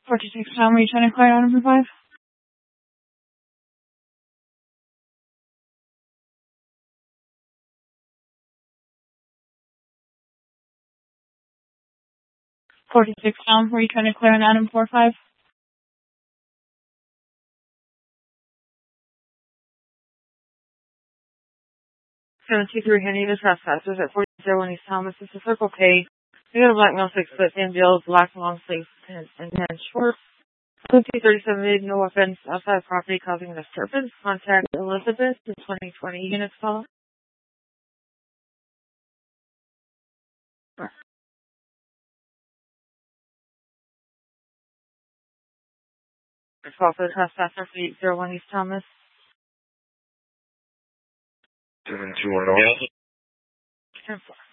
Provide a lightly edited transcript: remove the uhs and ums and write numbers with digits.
46 Tom, were you trying to inquire on number 5? Tom, were you trying to clear on item 45? 723 Henry, the trespassers at 4001 East Thomas. This is Circle K. We got a black male 6 foot thin build, black long sleeves and pants short. 237 made no offense outside property causing a disturbance. Contact Elizabeth in 2020 units call. Call for the trespasser for 801 East Thomas. 7210. 10-4.